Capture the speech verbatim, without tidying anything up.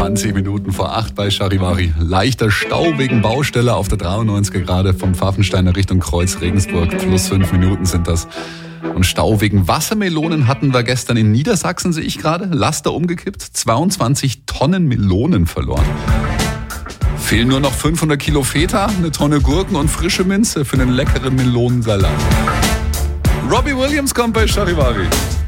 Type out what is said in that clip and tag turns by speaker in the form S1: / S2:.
S1: zwanzig Minuten vor acht bei Charivari. Leichter Stau wegen Baustelle auf der dreiundneunziger gerade vom Pfaffensteiner Richtung Kreuz Regensburg. Plus fünf Minuten sind das. Und Stau wegen Wassermelonen hatten wir gestern in Niedersachsen, sehe ich gerade. Laster umgekippt, zweiundzwanzig Tonnen Melonen verloren. Fehlen nur noch fünfhundert Kilo Feta, eine Tonne Gurken und frische Minze für einen leckeren Melonensalat. Robbie Williams kommt bei Charivari.